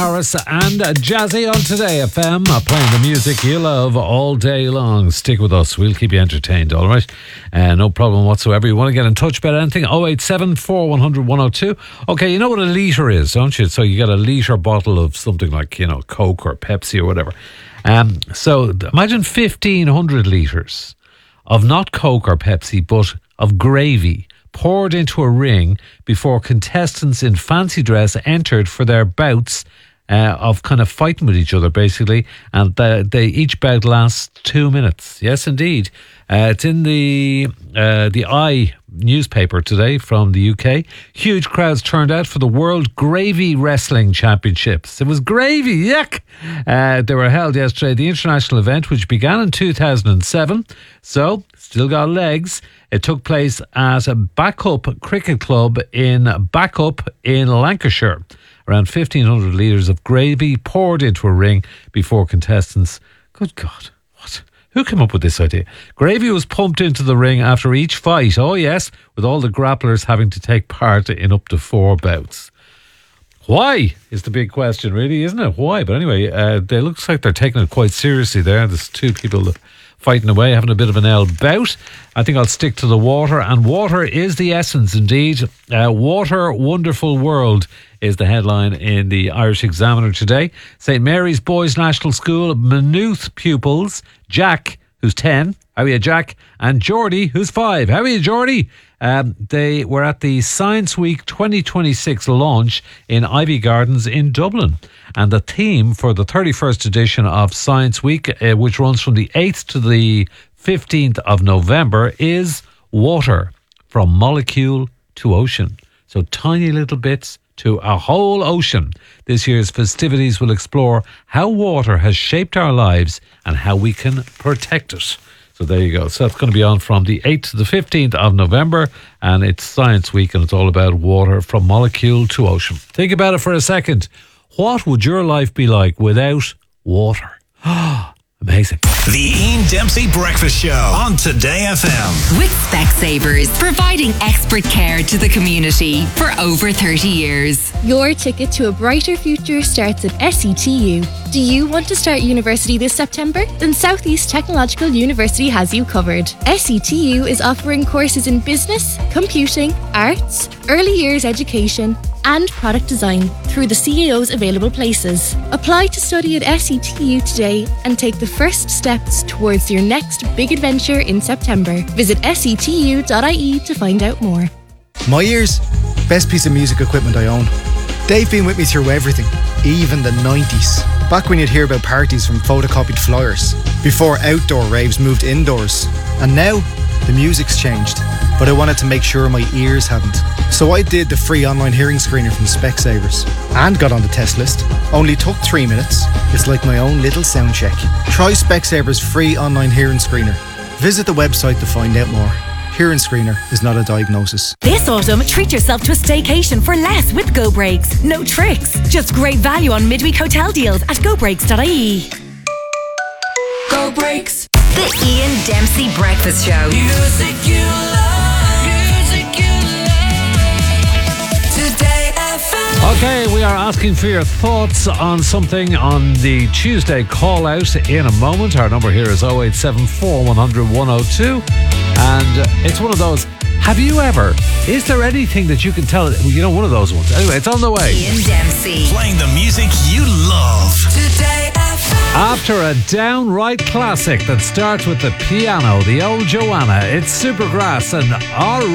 Harris and Jazzy on Today FM, playing the music you love all day long. Stick with us, we'll keep you entertained, all right? No problem whatsoever. You want to get in touch about anything? 087 4100 102. Okay, you know what a litre is, don't you? So you get a litre bottle of something like, Coke or Pepsi or whatever. So imagine 1,500 litres of not Coke or Pepsi, but of gravy poured into a ring before contestants in fancy dress entered for their bouts of kind of fighting with each other, basically. And each bout lasts 2 minutes. Yes, indeed. It's in the Eye newspaper today from the UK. Huge crowds turned out for the World Gravy Wrestling Championships. It was gravy, yuck! They were held yesterday. The international event, which began in 2007, so still got legs. It took place at a Backup Cricket Club in Backup in Lancashire. Around 1,500 litres of gravy poured into a ring before contestants. Good God, what? Who came up with this idea? Gravy was pumped into the ring after each fight. Oh yes, with all the grapplers having to take part in up to 4 bouts. Why is the big question, really, isn't it? Why? But anyway, it looks like they're taking it quite seriously there. There's 2 people fighting away, having a bit of an bout. I think I'll stick to the water, and water is the essence indeed. Water Wonderful World is the headline in the Irish Examiner today. St Mary's Boys National School Maynooth pupils, Jack, who's 10, how are you, Jack? And Geordie, who's 5, how are you, Geordie? They were at the Science Week 2026 launch in Ivy Gardens in Dublin. And the theme for the 31st edition of Science Week, which runs from the 8th to the 15th of November, is water, from molecule to ocean. So tiny little bits to a whole ocean. This year's festivities will explore how water has shaped our lives and how we can protect it. So there you go. So that's going to be on from the 8th to the 15th of November, and it's Science Week, and it's all about water from molecule to ocean. Think about it for a second. What would your life be like without water? Amazing. The Ian Dempsey Breakfast Show on Today FM. With Specsavers, providing expert care to the community for over 30 years. Your ticket to a brighter future starts at SETU. Do you want to start university this September? Then South East Technological University has you covered. SETU is offering courses in business, computing, arts, early years education, and product design through the CAO's available places. Apply to study at SETU today and take the first steps towards your next big adventure in September. Visit setu.ie to find out more. My ears, best piece of music equipment I own. They've been with me through everything, even the 90s. Back when you'd hear about parties from photocopied flyers, before outdoor raves moved indoors. And now, the music's changed, but I wanted to make sure my ears hadn't. So I did the free online hearing screener from Specsavers and got on the test list. Only took 3 minutes. It's like my own little sound check. Try Specsavers free online hearing screener. Visit the website to find out more. Hearing screener is not a diagnosis. This autumn, treat yourself to a staycation for less with Go Breaks. No tricks, just great value on midweek hotel deals at gobreaks.ie. Go Breaks. The Ian Dempsey Breakfast Show. Music you love. Music you love. Today FM. Okay, we are asking for your thoughts on something on the Tuesday call out in a moment. Our number here is 0874 100 102. And it's one of those, have you ever, is there anything that you can tell, one of those ones. Anyway, it's on the way. Ian Dempsey. Playing the music you love. Today FM. After a downright classic that starts with the piano, the old Joanna, it's Supergrass and all